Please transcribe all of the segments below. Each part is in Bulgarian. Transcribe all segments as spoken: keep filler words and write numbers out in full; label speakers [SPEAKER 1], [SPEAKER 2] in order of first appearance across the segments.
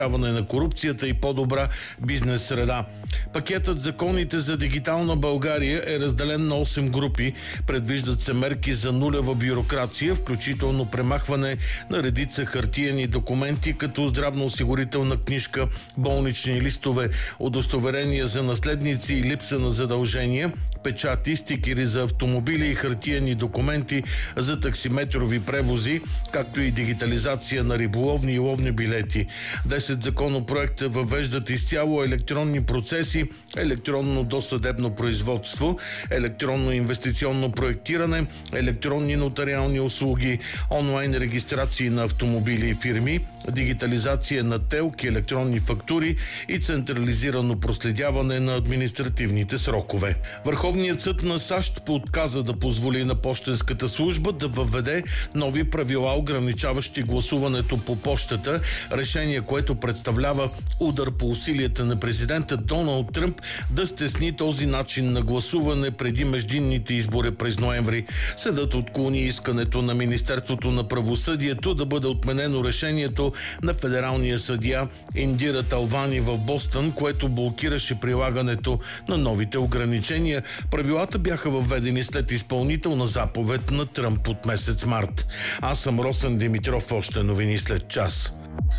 [SPEAKER 1] на корупцията и по-добра бизнес среда. Пакетът законите за дигитална България е разделен на осем групи. Предвиждат се мерки за нулева бюрокрация, включително премахване на редица хартиени документи, като здравноосигурителна книжка, болнични листове, удостоверения за наследници и липса на задължения, печати, стикери за автомобили и хартиени документи за таксиметрови превози, както и дигитализация на риболовни и ловни билети. десет законопроекта въвеждат изцяло електронни процеси, електронно досъдебно производство, електронно инвестиционно проектиране, електронни нотариални услуги, онлайн регистрации на автомобили и фирми, дигитализация на телки, електронни фактури и централизирано проследяване на административните срокове. Върховният съд на САЩ отказа да позволи на пощенската служба да въведе нови правила, ограничаващи гласуването по пощата, решение, което представлява удар по усилията на президента Доналд Тръмп да стесни този начин на гласуване преди междинните избори през ноември. Съдът отклони искането на Министерството на правосъдието да бъде отменено решението на федералния съдия Индира Талвани в Бостън, което блокираше прилагането на новите ограничения. Правилата бяха въведени след изпълнителна заповед на Тръмп от месец март. Аз съм Росен Димитров, още новини след час.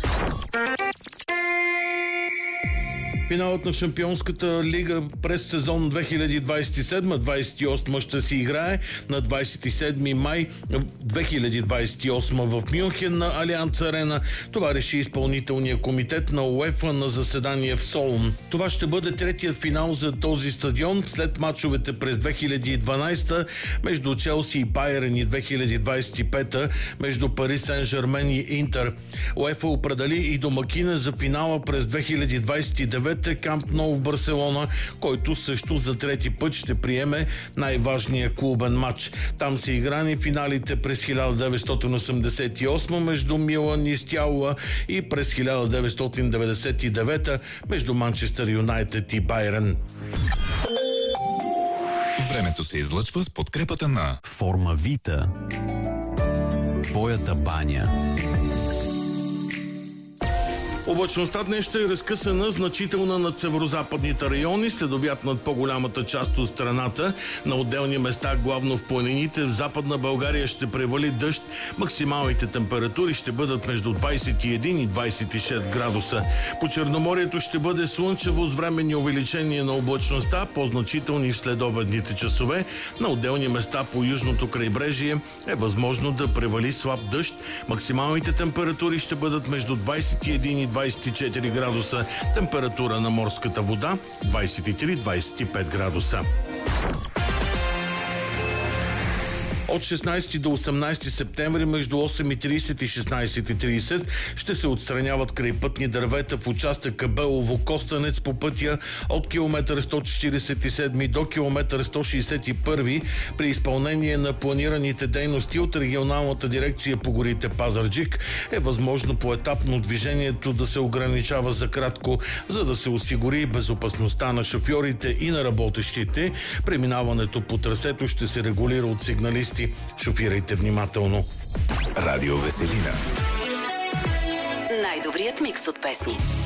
[SPEAKER 1] Финалът на Шампионската лига през сезон две хиляди двадесет и седма двадесет и осма ще се играе на двадесет и седми май две хиляди двадесет и осма в Мюнхен на Алианц Арена. Това реши изпълнителния комитет на УЕФА на заседание в Солун. Това ще бъде третият финал за този стадион след мачовете през две хиляди и дванадесета между Челси и Байерн и две хиляди двадесет и пета между Пари Сен-Жермен и Интер. УЕФА определи и домакина за финала през две хиляди двадесет и девета Камп Ноу в Барселона, който също за трети път ще приеме най-важния клубен матч. Там са играни финалите през хиляда деветстотин осемдесет и осма между Милан и Стяуа и през хиляда деветстотин деветдесет и девета между Манчестър Юнайтед и Байерн.
[SPEAKER 2] Времето се излъчва с подкрепата на
[SPEAKER 3] Формавита. Твоята баня.
[SPEAKER 1] Облачността днес ще е разкъсана, значителна над северозападните райони, следобед над по-голямата част от страната. На отделни места, главно в планините, в Западна България ще превали дъжд. Максималните температури ще бъдат между двадесет и един и двадесет и шест градуса. По Черноморието ще бъде слънчево с временни увеличения на облачността, по-значителни в следобедните часове. На отделни места по южното крайбрежие е възможно да превали слаб дъжд. Максималните температури ще бъдат между двадесет и един и двадесет и четири градуса. Температура на морската вода двадесет и три до двадесет и пет градуса. От шестнадесети до осемнадесети септември между осем и тридесет и шестнадесет и тридесет ще се отстраняват крайпътни дървета в участъка Белово-Костенец по пътя от километър сто четиридесет и седми до километър сто шестдесет и първи при изпълнение на планираните дейности от регионалната дирекция по горите Пазарджик. Е възможно поетапно движението да се ограничава за кратко, за да се осигури безопасността на шофьорите и на работещите. Преминаването по трасето ще се регулира от сигналисти. Шофирайте внимателно.
[SPEAKER 2] Радио Веселина.
[SPEAKER 4] Най-добрият микс от песни.